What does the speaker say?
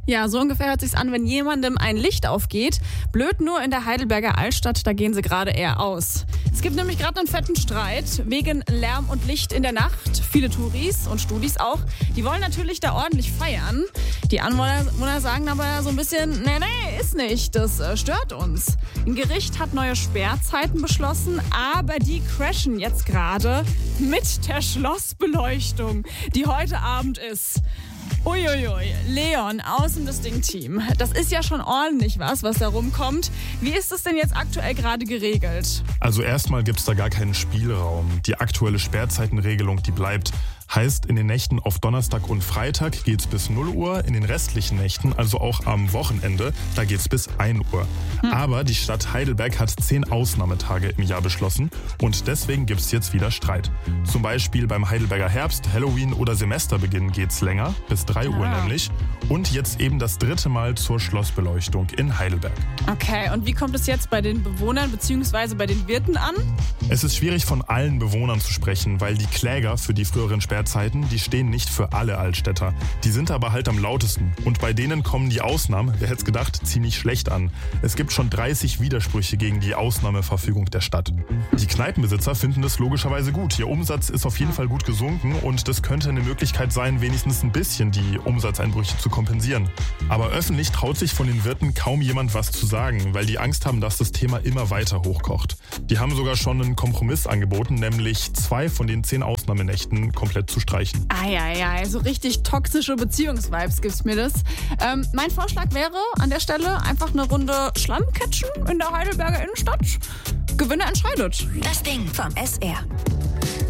Ja, so ungefähr hört sich's an, wenn jemandem ein Licht aufgeht. Blöd nur in der Heidelberger Altstadt, da gehen sie gerade eher aus. Es gibt nämlich gerade einen fetten Streit wegen Lärm und Licht in der Nacht. Viele Touris und Studis auch, die wollen natürlich da ordentlich feiern. Die Anwohner sagen aber so ein bisschen, nee, ist nicht, das stört uns. Ein Gericht hat neue Sperrzeiten beschlossen, aber die crashen jetzt gerade mit der Schlossbeleuchtung, die heute Abend ist. Uiuiui, Leon aus dem Distinct-Team. Das ist ja schon ordentlich was da rumkommt. Wie ist es denn jetzt aktuell gerade geregelt? Also erstmal gibt es da gar keinen Spielraum. Die aktuelle Sperrzeitenregelung, die bleibt. Heißt, in den Nächten auf Donnerstag und Freitag geht's bis 0 Uhr, in den restlichen Nächten, also auch am Wochenende, da geht's bis 1 Uhr. Aber die Stadt Heidelberg hat 10 Ausnahmetage im Jahr beschlossen und deswegen gibt's jetzt wieder Streit. Zum Beispiel beim Heidelberger Herbst, Halloween oder Semesterbeginn geht's länger, bis 3 Uhr nämlich. Und jetzt eben das 3. Mal zur Schlossbeleuchtung in Heidelberg. Okay, und wie kommt es jetzt bei den Bewohnern bzw. bei den Wirten an? Es ist schwierig, von allen Bewohnern zu sprechen, weil die Kläger für die früheren Sperrzeiten, die stehen nicht für alle Altstädter. Die sind aber halt am lautesten. Und bei denen kommen die Ausnahmen, wer hätte es gedacht, ziemlich schlecht an. Es gibt schon 30 Widersprüche gegen die Ausnahmeverfügung der Stadt. Die Kneipenbesitzer finden das logischerweise gut. Ihr Umsatz ist auf jeden Fall gut gesunken und das könnte eine Möglichkeit sein, wenigstens ein bisschen die Umsatzeinbrüche zu kompensieren. Aber öffentlich traut sich von den Wirten kaum jemand was zu sagen, weil die Angst haben, dass das Thema immer weiter hochkocht. Die haben sogar schon einen Kompromiss angeboten, nämlich 2 von den 10 Ausnahmenächten komplett zu streichen. So richtig toxische Beziehungsvibes gibt's mir das. Mein Vorschlag wäre an der Stelle einfach eine Runde Schlammcatchen in der Heidelberger Innenstadt. Gewinner entscheidet. Das Ding vom SR.